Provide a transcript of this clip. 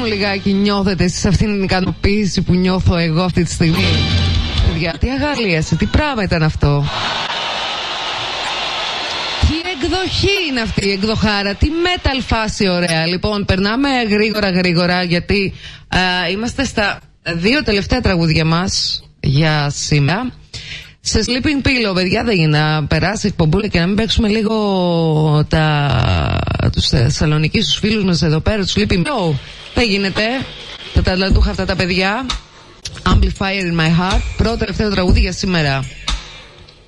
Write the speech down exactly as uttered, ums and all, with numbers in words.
μου λιγάκι νιώθετε εσείς αυτήν την ικανοποίηση που νιώθω εγώ αυτή τη στιγμή? Παιδιά, τι αγαλίαση, τι πράγμα ήταν αυτό. Τι εκδοχή είναι αυτή η εκδοχάρα, τι metal φάση ωραία. Λοιπόν, περνάμε γρήγορα γρήγορα γιατί α, είμαστε στα δύο τελευταία τραγούδια μας για σήμερα. Σε Sleeping Pillow, παιδιά, δεν είναι να περάσει εκπομπούλα και να μην παίξουμε λίγο τα... τους Θεσσαλονικείς, τους φίλους μας εδώ πέρα, τους Sleeping Pillow. Δεν γίνεται. Τα ταλαντούχα αυτά τα παιδιά. Amplifier in my heart. Πρώτο τελευταίο τραγούδι για σήμερα.